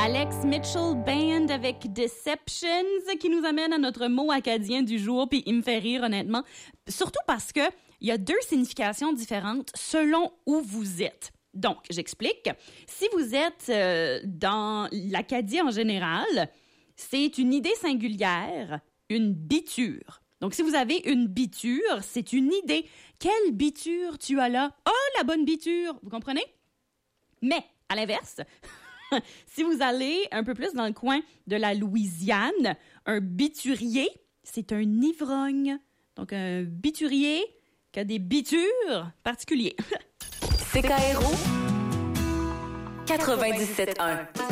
Alex Mitchell Band avec Deceptions qui nous amène à notre mot acadien du jour, puis il me fait rire honnêtement, surtout parce que il y a deux significations différentes selon où vous êtes. Donc, j'explique. Si vous êtes dans l'Acadie en général, c'est une idée singulière, une biture. Donc, si vous avez une biture, c'est une idée. Quelle biture tu as là? Oh, la bonne biture! Vous comprenez? Mais, à l'inverse, si vous allez un peu plus dans le coin de la Louisiane, un biturier, c'est un ivrogne. Donc, un biturier qui a des bitures particuliers. CKRO 97.1